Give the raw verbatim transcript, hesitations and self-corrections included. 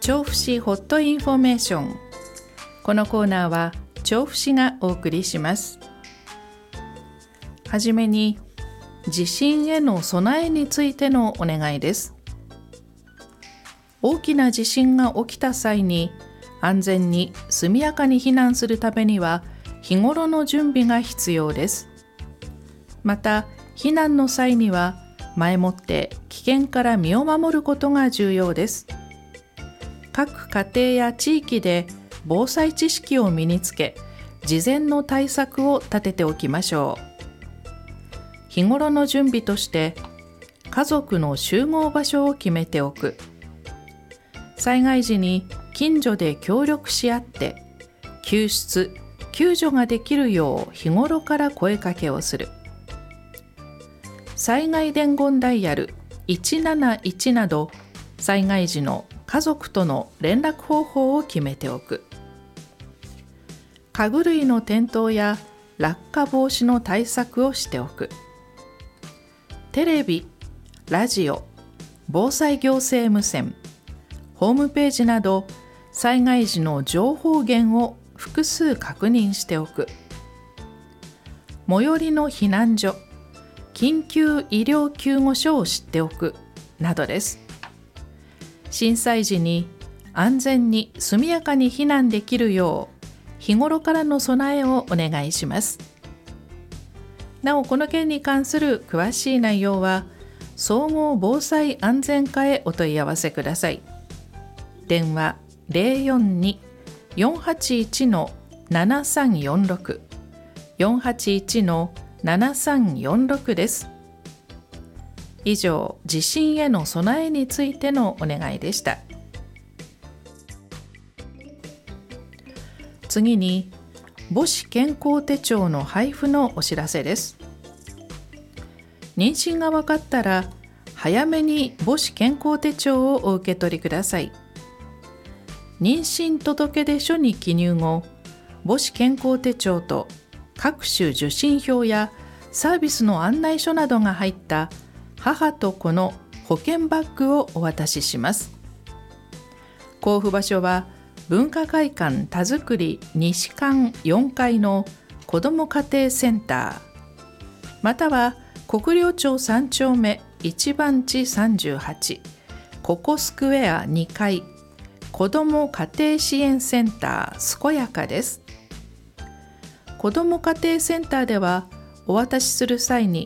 調布市ホットインフォメーション。このコーナーは調布市がお送りします。はじめに地震への備えについてのお願いです。大きな地震が起きた際に安全に速やかに避難するためには日頃の準備が必要です。また避難の際には前もって危険から身を守ることが重要です。各家庭や地域で防災知識を身につけ、事前の対策を立てておきましょう。日頃の準備として家族の集合場所を決めておく。災害時に近所で協力し合って救出・救助ができるよう日頃から声かけをする。災害伝言ダイヤルいちなないちなど災害時の家族との連絡方法を決めておく。家具類の転倒や落下防止の対策をしておく。テレビ、ラジオ、防災行政無線、ホームページなど災害時の情報源を複数確認しておく。最寄りの避難所、緊急医療救護所を知っておくなどです。震災時に安全に速やかに避難できるよう日頃からの備えをお願いします。なおこの件に関する詳しい内容は総合防災安全課へお問い合わせください。電話 ゼロよんに よんはちいち ななさんよんろく よんはちいち ななさんよんろく です。以上、地震への備えについてのお願いでした。次に母子健康手帳の配布のお知らせです。妊娠が分かったら早めに母子健康手帳をお受け取りください。妊娠届出書に記入後、母子健康手帳と各種受診票やサービスの案内書などが入った母と子の保険バッグをお渡しします。交付場所は文化会館田作り西館よんかいの子ども家庭センター、または国領町さん丁目いち番地さんじゅうはちココスクエアにかい子ども家庭支援センター健やかです。子ども家庭センターではお渡しする際に